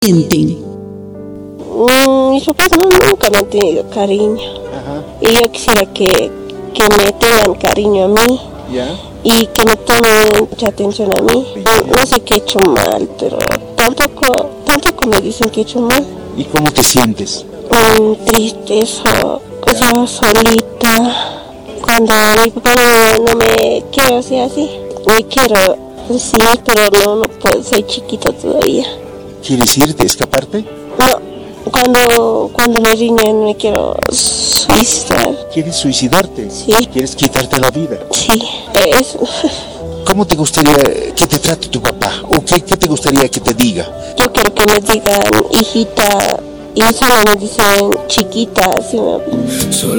sienten? Mis papás nunca me han tenido cariño. Ajá. Y yo quisiera que me tengan cariño a mí. ¿Ya? Y que me tomen mucha atención a mí. No sé qué he hecho mal, pero tampoco me dicen que he hecho mal. ¿Y cómo te sientes? Triste, solita. Cuando mi papá no me quiere así. Me quiero, sí, pero no puedo, soy chiquita todavía. ¿Quieres irte, escaparte? No, cuando me riñen me quiero suicidar. ¿Quieres suicidarte? Sí. ¿Quieres quitarte la vida? Sí, eso. ¿Cómo te gustaría que te trate tu papá? ¿O qué te gustaría que te diga? Yo quiero que me digan hijita y solo me dicen chiquita, así me...